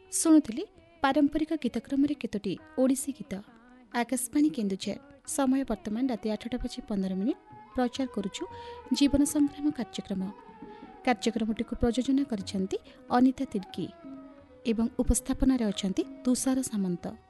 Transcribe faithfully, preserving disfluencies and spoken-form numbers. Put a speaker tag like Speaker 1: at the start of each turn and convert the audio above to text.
Speaker 1: ଶୁଣୁଥିଲି ପାରମ୍ପରିକ ଗୀତକ୍ରମରେ କେତୋଟି ଓଡ଼ିଶୀ ଗୀତ। ଆକାଶବାଣୀ କେନ୍ଦୁଝର। ସମୟ ବର୍ତ୍ତମାନ ରାତି ଆଠଟା ବାଜି ପନ୍ଦର ମିନିଟ୍। ପ୍ରଚାର କରୁଛୁ ଜୀବନ ସଂଗ୍ରାମ କାର୍ଯ୍ୟକ୍ରମ। କାର୍ଯ୍ୟକ୍ରମଟିକୁ ପ୍ରଯୋଜନା କରିଛନ୍ତି ଅନିତା ତିର୍କି ଏବଂ ଉପସ୍ଥାପନାରେ ଅଛନ୍ତି ତୁଷାର ସାମନ୍ତ।